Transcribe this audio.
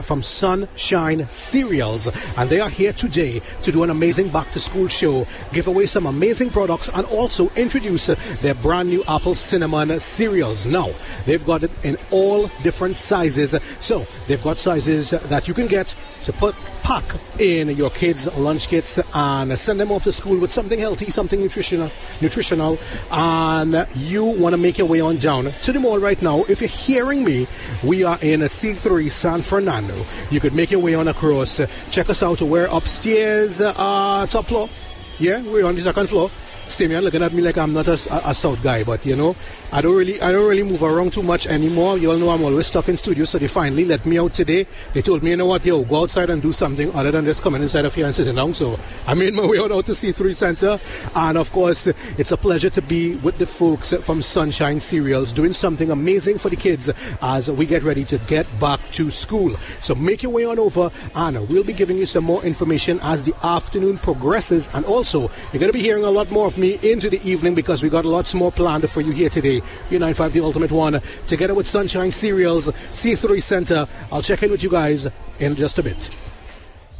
from Sunshine Cereals, and they are here today to do an amazing back to school show, give away some amazing products, and also introduce their brand new apple cinnamon cereals. Now they've got it in all different sizes, so they've got sizes that you can get to pack in your kids' lunch kits and send them off to school with something healthy, something nutritional, and you want to make your way on down to the mall right now. If you're hearing me, we are in C3 San Fernando. You could make your way on across. Check us out. We're upstairs, top floor. Yeah, we're on the second floor. Stamian looking at me like I'm not a South guy, but you know, I don't really move around too much anymore. You all know I'm always stuck in studio, so they finally let me out today. They told me, you know what, yo, go outside and do something other than just coming inside of here and sitting down. So I made my way out to C3 Center, and of course, it's a pleasure to be with the folks from Sunshine Cereals doing something amazing for the kids as we get ready to get back to school. So make your way on over, and we'll be giving you some more information as the afternoon progresses, and also you're going to be hearing a lot more of me into the evening because we got lots more planned for you here today. U95 The Ultimate One, together with Sunshine Cereals, C3 Center. I'll check in with you guys in just a bit.